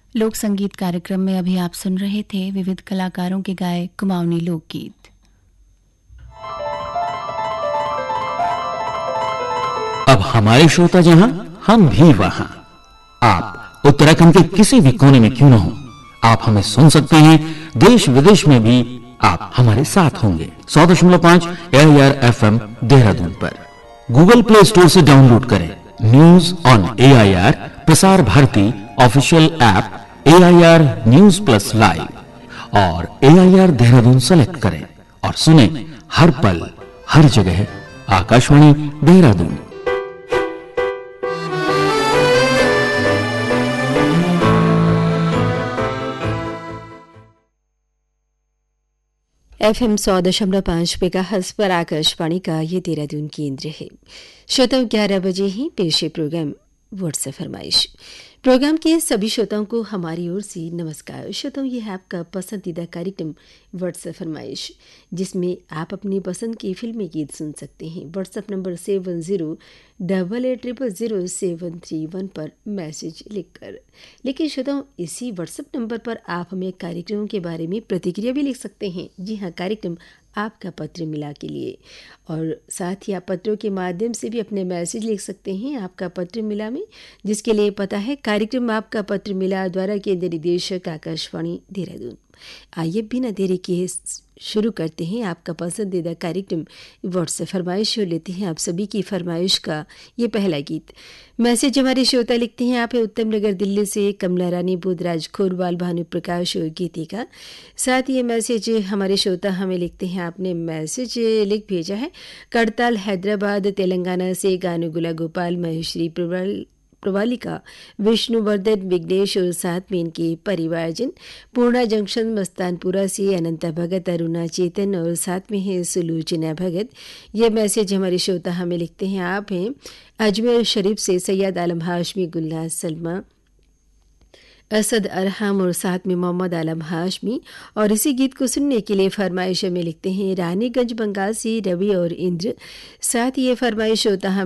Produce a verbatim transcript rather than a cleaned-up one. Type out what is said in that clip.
लोक संगीत कार्यक्रम में अभी आप सुन रहे थे विविध कलाकारों के गाए कुमाऊनी लोकगीत। अब हमारे श्रोता जहां, हम भी वहां। आप उत्तराखंड के किसी भी कोने में क्यों न हो, आप हमें सुन सकते हैं। देश विदेश में भी आप हमारे साथ होंगे। सौ दशमलव पांच ए I R F M Dehradun पर गूगल प्ले स्टोर से डाउनलोड करें news on A I R Prasar Bharati official app A I R news plus live और ए आई आर देहरादून सेलेक्ट करें और सुने हर पल हर जगह आकाशवाणी देहरादून। एफ एम सौ दशमलव पांच मेगाहर्ट्ज पर आकाशवाणी का ये देहरादून केंद्र है। श्रोताओं ग्यारह बजे ही पेश है प्रोग्राम व्हाट्सएप फरमाइश। प्रोग्राम के सभी श्रोताओं को हमारी ओर से नमस्कार। श्रोताओं ये है आपका पसंदीदा कार्यक्रम व्हाट्सएप फरमाइश, जिसमें आप अपनी पसंद के फिल्मी गीत सुन सकते हैं। WhatsApp number seven zero double eight triple zero seven three one पर मैसेज लिखकर। लेकिन श्रोताओं इसी व्हाट्सएप नंबर पर आप हमें कार्यक्रमों के बारे में प्रतिक्रिया भी लिख सकते हैं। जी हाँ, कार्यक्रम आपका पत्र मिला के लिए, और साथ ही आप पत्रों के माध्यम से भी अपने मैसेज लिख सकते हैं आपका पत्र मिला में, जिसके लिए पता है कार्यक्रम आपका पत्र मिला द्वारा केंद्र निदेशक आकाशवाणी देहरादून। आइए बिना देरी किए शुरू करते हैं आपका पसंदीदा कार्यक्रम व्हाट्सएप फरमाइश, और लेते हैं आप सभी की फरमाइश का ये पहला गीत। मैसेज हमारे श्रोता लिखते हैं, आप है उत्तम नगर दिल्ली से कमला रानी बुधराज खोरवाल भानु प्रकाश और गीति का। साथ ही ये मैसेज हमारे श्रोता हमें लिखते हैं, आपने मैसेज लिख भेजा है करताल हैदराबाद तेलंगाना से गानुगुला गोपाल महेश्वरी प्रवल प्रवालिका विष्णुवर्धन विघ्नेश और साथ में इनके परिवारजन, पूर्णा जंक्शन मस्तानपुरा से अनंता भगत अरुणा चेतन और साथ में है सुलोचना भगत। ये मैसेज हमारे श्रोता हमें लिखते हैं, आप हैं अजमेर शरीफ से सैयद आलम हाशमी गुल्ला सलमा असद अरहम और साथ में मोहम्मद आलम हाशमी। और इसी गीत को सुनने के लिए फरमाइश में लिखते हैं रानीगंज बंगाल से रवि और इंद्र। साथ ही ये फरमाइश होता